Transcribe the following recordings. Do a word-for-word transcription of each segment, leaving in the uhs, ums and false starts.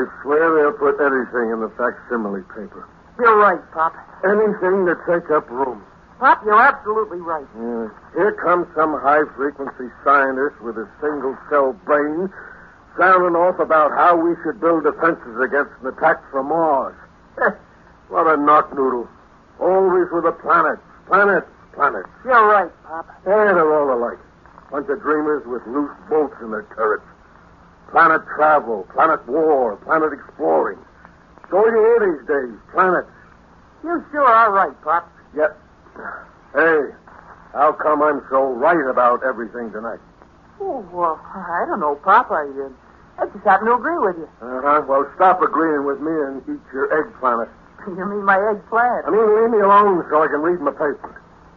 I swear they'll put anything in the facsimile paper. You're right, Pop. Anything to take up room. Pop, you're absolutely right. Yeah. Here comes some high-frequency scientist with a single-cell brain sounding off about how we should build defenses against an attack from Mars. What a knock-noodle. Always with the planets, planets, planets. You're right, Pop. Yeah, they're all alike. Bunch of dreamers with loose bolts in their turrets. Planet travel, planet war, planet exploring. So you hear these days, planets. You sure are right, Pop. Yep. Hey, how come I'm so right about everything tonight? Oh, well, I don't know, Pop. I, uh, I just happen to agree with you. Uh-huh. Well, stop agreeing with me and eat your egg planet. You mean my eggplant? I mean, leave me alone so I can read my paper.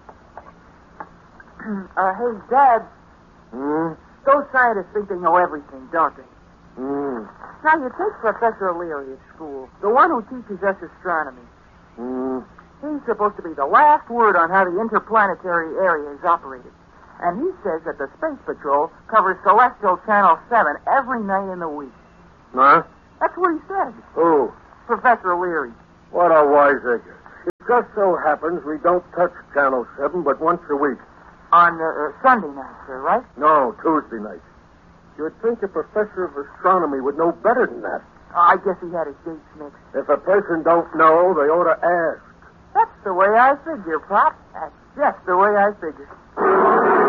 uh, hey, Dad. Hmm? Those scientists think they know everything, don't they? Hmm. Now, you take Professor O'Leary at school, the one who teaches us astronomy. Hmm. He's supposed to be the last word on how the interplanetary area is operated. And he says that the Space Patrol covers Celestial Channel seven every night in the week. Huh? That's what he said. Who? Professor O'Leary. What a wiseacre. It just so happens we don't touch Channel seven but once a week. On uh, uh, Sunday night, sir, right? No, Tuesday night. You'd think a professor of astronomy would know better than that. Oh, I guess he had his dates mixed. If a person don't know, they ought to ask. That's the way I figure, Pop. That's just the way I figure.